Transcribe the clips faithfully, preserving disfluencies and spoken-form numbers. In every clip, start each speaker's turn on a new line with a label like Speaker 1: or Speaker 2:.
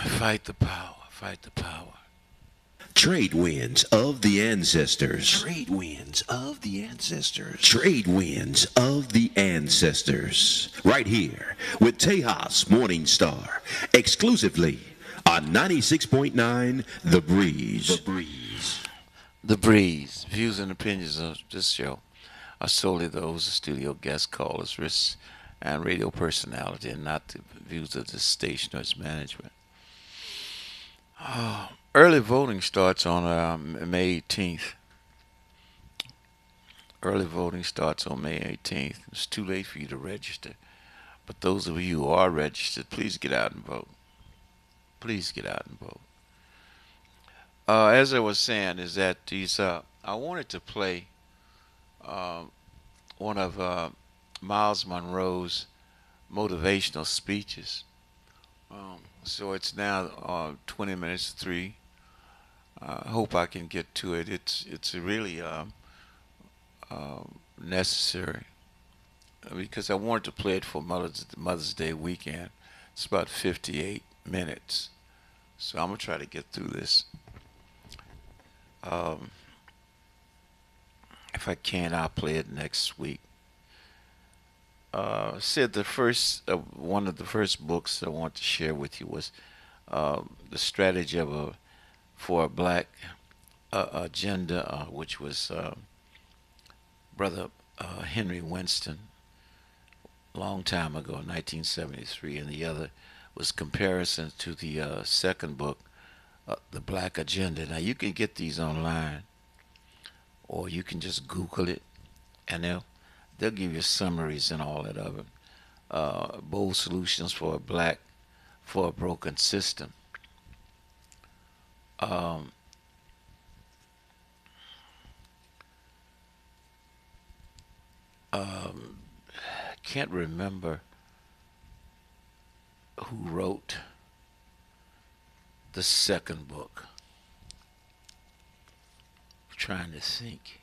Speaker 1: Fight the power. Fight the power.
Speaker 2: Trade winds of the ancestors.
Speaker 3: Trade winds of the ancestors.
Speaker 2: Trade winds of the ancestors. Right here with Tejas Morningstar. Exclusively on ninety-six point nine The Breeze.
Speaker 3: The Breeze.
Speaker 1: The Breeze. Views and opinions of this show are solely those of studio guest callers, risks, and radio personality, and not the views of the station or its management. Oh, early voting starts on um, May eighteenth. Early voting starts on May eighteenth. It's too late for you to register. But those of you who are registered, please get out and vote. Please get out and vote. Uh, as I was saying, is that these uh, I wanted to play uh, one of uh, Miles Monroe's motivational speeches. Um, so it's now uh, twenty minutes to three. I uh, hope I can get to it. It's it's really uh, uh, necessary because I wanted to play it for Mother's, Mother's Day weekend. It's about fifty-eight minutes, so I'm gonna try to get through this. Um, if I can, I'll play it next week. Uh, said the first uh, one of the first books I want to share with you was uh, the strategy of a for a black uh, agenda, uh, which was uh, Brother uh, Henry Winston, long time ago, nineteen seventy-three, and the other was comparison to the uh, second book, uh, The Black Agenda. Now you can get these online, or you can just Google it, and they'll they'll give you summaries and all that of it. Uh, bold solutions for a black for a broken system. Um, um, can't remember who wrote the second book. I'm trying to think.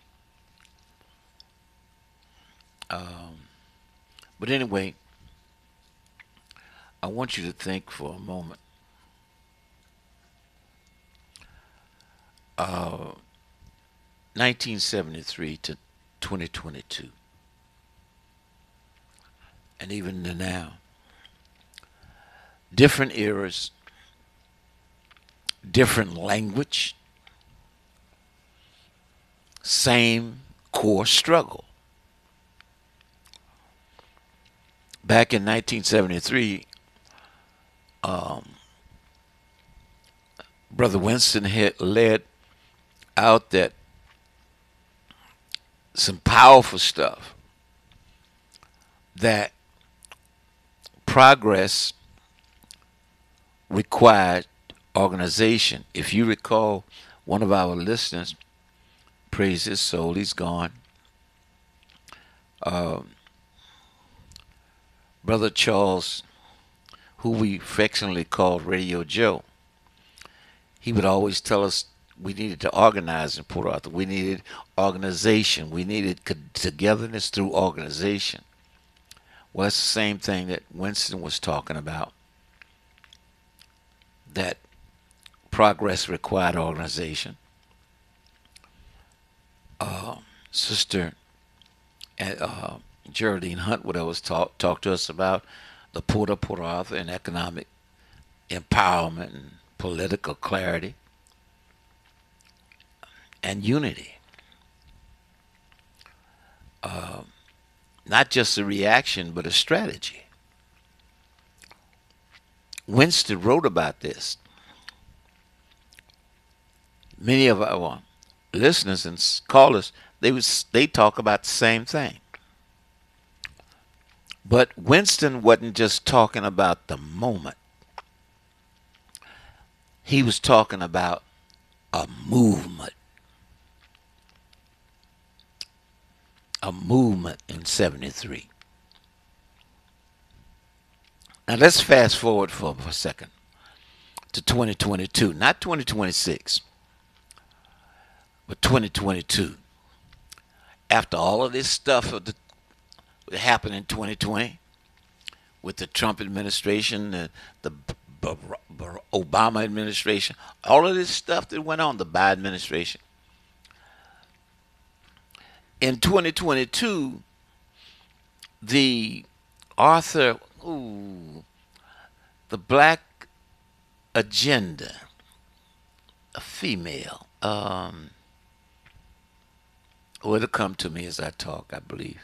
Speaker 1: Um, but anyway, I want you to think for a moment. Uh, nineteen seventy-three to twenty twenty-two, and even to now, different eras, different language, same core struggle. Back in nineteen seventy-three, um, Brother Winston had led out that some powerful stuff, that progress required organization. If you recall, one of our listeners, praise his soul, he's gone, um, Brother Charles, who we affectionately called Radio Joe, he would always tell us we needed to organize in Port Arthur. We needed organization. We needed togetherness through organization. Well, it's the same thing that Winston was talking about, that progress required organization. Uh, Sister uh, Geraldine Huntwood was talk, talked to us about the Port of Port Arthur and economic empowerment and political clarity and unity. Uh, not just a reaction, but a strategy. Winston wrote about this. Many of our listeners and callers, they was they talk about the same thing. But Winston wasn't just talking about the moment. He was talking about a movement. A movement in seventy-three. Now let's fast forward for a second to twenty twenty-two, not twenty twenty-six, but twenty twenty-two. After all of this stuff that happened in twenty twenty with the Trump administration, the, the Obama administration, all of this stuff that went on, the Biden administration. In twenty twenty-two, the author, ooh, the Black Agenda, a female, um, well, it'll come to me as I talk, I believe.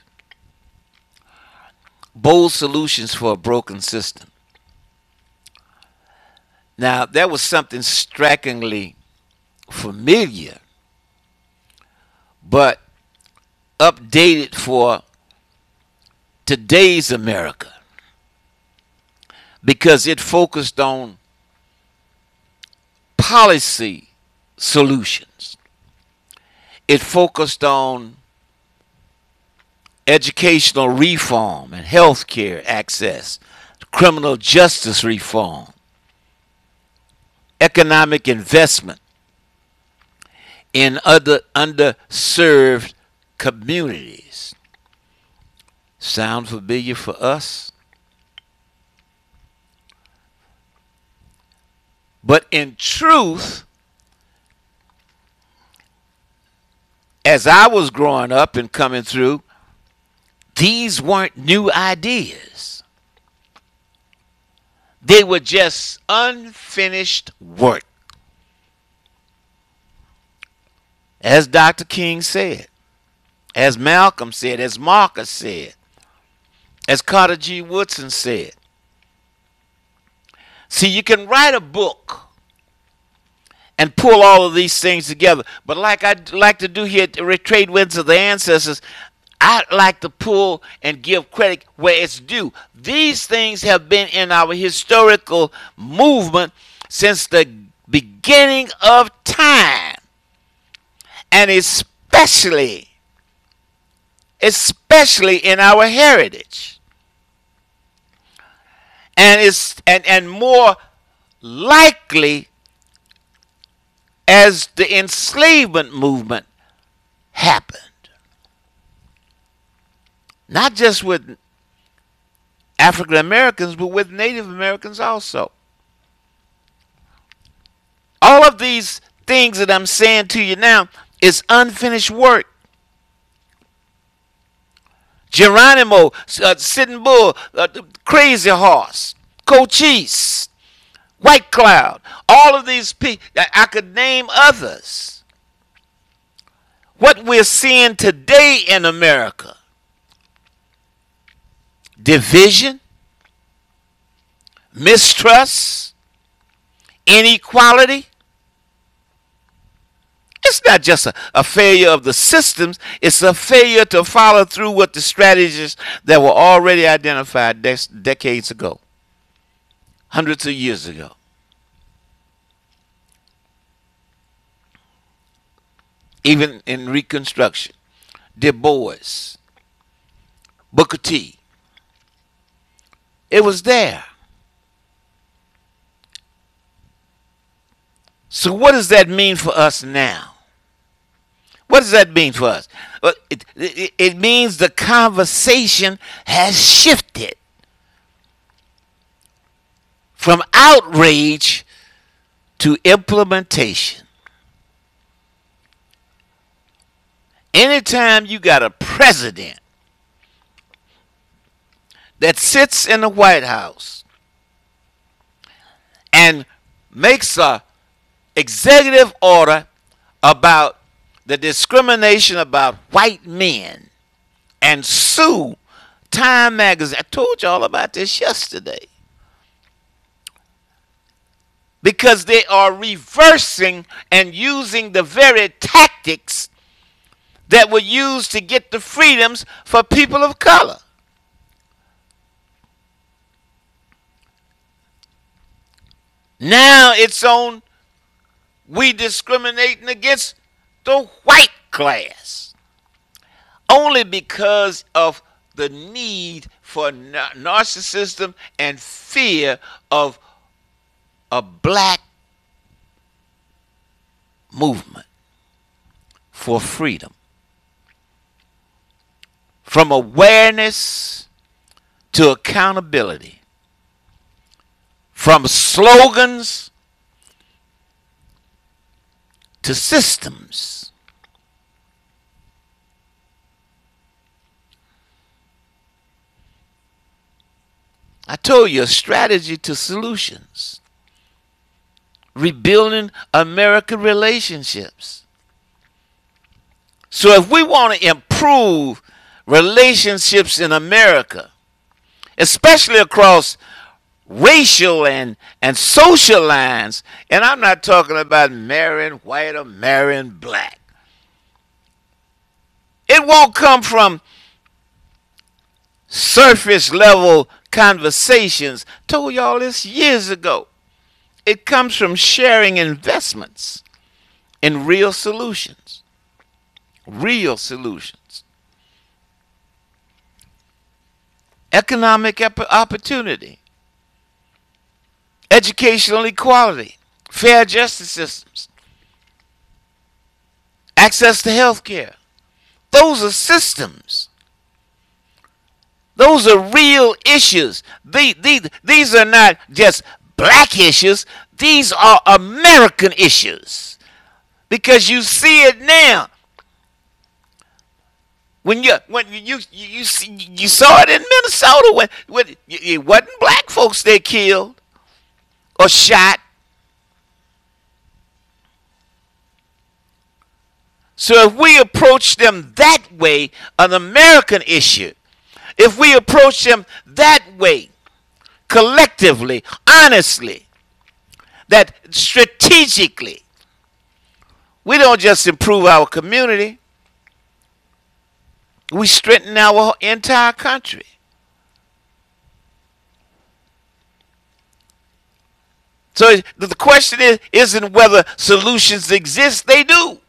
Speaker 1: Bold Solutions for a Broken System. Now, that was something strikingly familiar, but updated for today's America because it focused on policy solutions. It focused on educational reform and health care access, criminal justice reform, economic investment in other underserved communities. Sound familiar for us? But in truth, as I was growing up and coming through, these weren't new ideas. They were just unfinished work. As Doctor King said, as Malcolm said, as Marcus said, as Carter G. Woodson said. See, you can write a book and pull all of these things together. But like I like to do here at Trade Winds of the Ancestors, I like to pull and give credit where it's due. These things have been in our historical movement since the beginning of time. And especially, especially in our heritage. And it's and, and more likely as the enslavement movement happened. Not just with African Americans, but with Native Americans also. All of these things that I'm saying to you now is unfinished work. Geronimo, uh, Sitting Bull, uh, Crazy Horse, Cochise, White Cloud, all of these people, I could name others. What we're seeing today in America, division, mistrust, inequality. It's not just a, a failure of the systems, it's a failure to follow through with the strategies that were already identified dec- decades ago, hundreds of years ago. Even in Reconstruction, Du Bois, Booker T, it was there. So what does that mean for us now? What does that mean for us? Well, it, it, it means the conversation has shifted from outrage to implementation. Anytime you got a president that sits in the White House and makes a executive order about the discrimination about white men and sue Time magazine. I told you all about this yesterday. Because they are reversing and using the very tactics that were used to get the freedoms for people of color. Now it's on we discriminating against the white class only because of the need for nar- narcissism and fear of a black movement for freedom. From awareness to accountability. from slogans to systems. I told you, a strategy to solutions. Rebuilding American relationships. So if we want to improve relationships in America, especially across racial and, and social lines, and I'm not talking about marrying white or marrying black. It won't come from surface level conversations. Told y'all this years ago. It comes from sharing investments in real solutions. Real solutions. Economic opportunity. Educational equality. Fair justice systems. Access to health care. Those are systems. Those are real issues. These, these, these are not just black issues. These are American issues. Because you see it now. When you when you you you, see, you saw it in Minnesota when when it wasn't black folks they killed or shot. So if we approach them that way, an American issue, if we approach them that way, collectively, honestly, that strategically, we don't just improve our community, we strengthen our entire country. So the question is, isn't whether solutions exist. They do.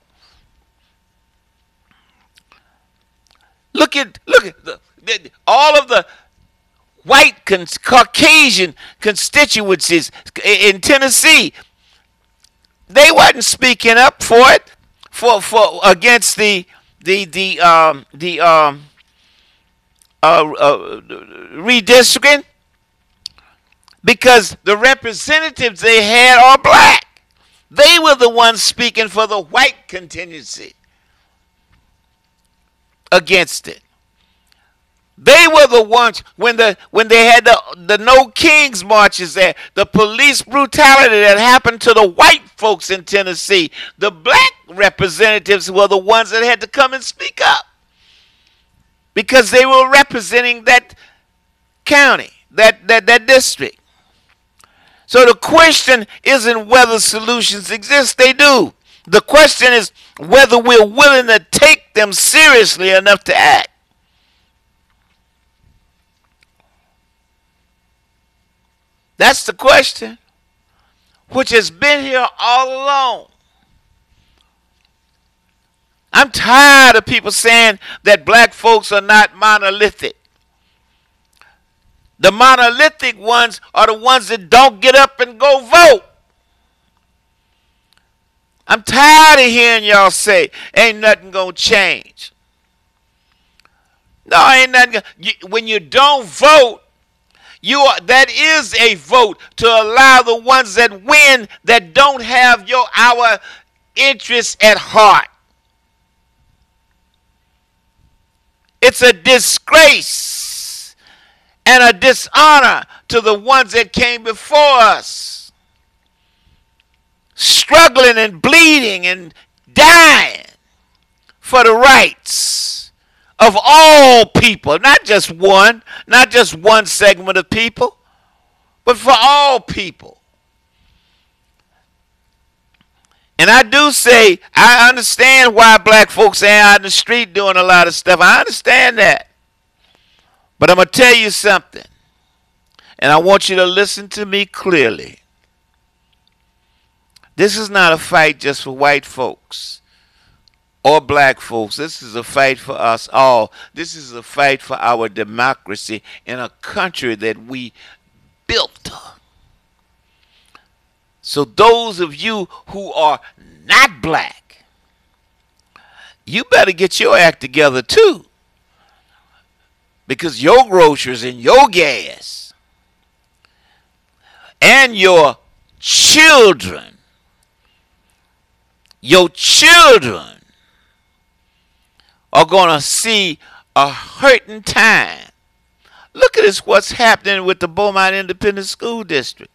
Speaker 1: Look at look at the, the, all of the white con- Caucasian constituencies in Tennessee. They wasn't speaking up for it, for for against the the the um the um uh, uh redistricting, because the representatives they had are black. They were the ones speaking for the white contingency against it. They were the ones when the when they had the the No Kings marches there, the police brutality that happened to the white folks in Tennessee. The black representatives were the ones that had to come and speak up because they were representing that county, that that, that district. So the question isn't whether solutions exist. They do. The question is whether we're willing to take them seriously enough to act. That's the question, which has been here all along. I'm tired of people saying that black folks are not monolithic. The monolithic ones are the ones that don't get up and go vote. I'm tired of hearing y'all say, ain't nothing gonna change. No, ain't nothing. You, when you don't vote, you are, that is a vote to allow the ones that win that don't have your our interests at heart. It's a disgrace and a dishonor to the ones that came before us, struggling and bleeding and dying for the rights of all people, not just one, not just one segment of people, but for all people. And I do say, I understand why black folks ain't out in the street doing a lot of stuff. I understand that. But I'm going to tell you something, and I want you to listen to me clearly. This is not a fight just for white folks or black folks. This is a fight for us all. This is a fight for our democracy in a country that we built. So those of you who are not black, you better get your act together too. Because your groceries and your gas and your children, your children are going to see a hurting time. Look at this, what's happening with the Beaumont Independent School District.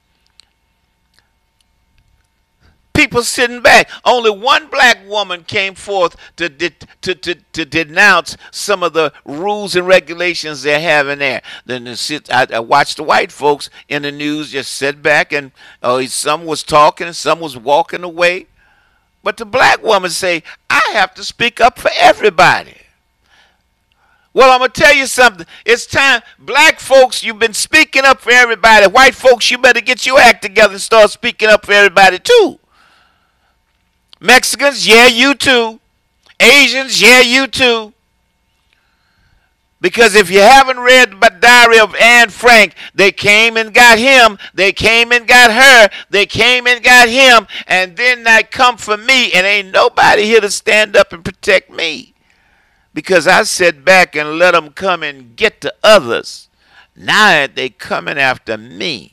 Speaker 1: People sitting back. Only one black woman came forth to, to, to, to, to denounce some of the rules and regulations they're having there. Then the sit, I, I watched the white folks in the news just sit back and uh, some was talking and some was walking away. But the black woman say, I have to speak up for everybody. Well, I'm going to tell you something. It's time. Black folks, you've been speaking up for everybody. White folks, you better get your act together and start speaking up for everybody too. Mexicans, yeah, you too. Asians, yeah, you too. Because if you haven't read the diary of Anne Frank, they came and got him, they came and got her, they came and got him, and then they come for me, and ain't nobody here to stand up and protect me. Because I sit back and let them come and get to others. Now they coming after me.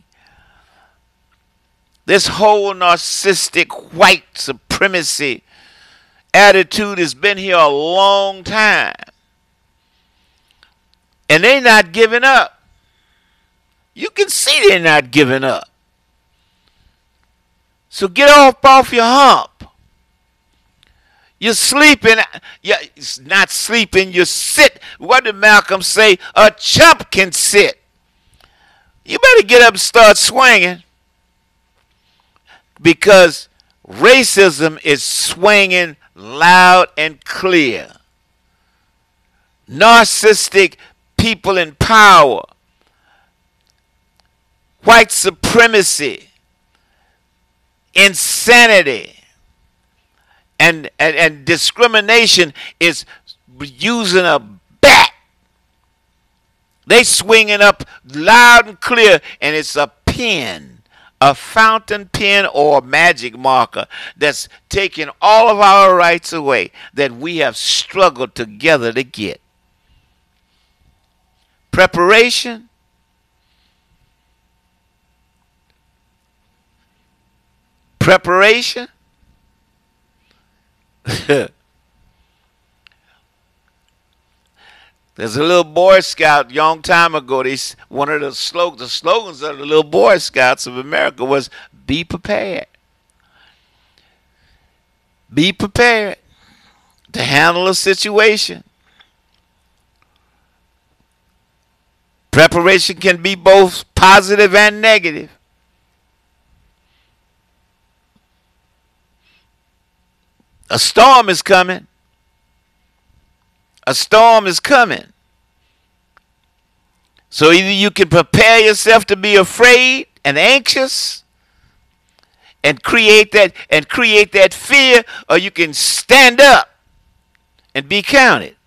Speaker 1: This whole narcissistic white supremacy attitude has been here a long time. And they're not giving up. You can see they're not giving up. So get off off your hump. You're sleeping. You're not sleeping. You sit. What did Malcolm say? A chump can sit. You better get up and start swinging. Because racism is swinging loud and clear. Narcissistic people in power, white supremacy, insanity, and, and, and discrimination is using a bat. They swinging up loud and clear, and it's a pen. A fountain pen or a magic marker that's taking all of our rights away that we have struggled together to get. Preparation. Preparation. There's a little Boy Scout a long time ago. They, one of the, slog, the slogans of the little Boy Scouts of America was, be prepared. Be prepared to handle a situation. Preparation can be both positive and negative. A storm is coming. A storm is coming. So either you can prepare yourself to be afraid and anxious and create that and create that fear, or you can stand up and be counted.